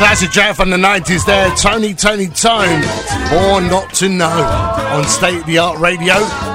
Classic track from the 90s there. Tony Tone. Born Not to Know on State of the Art Radio.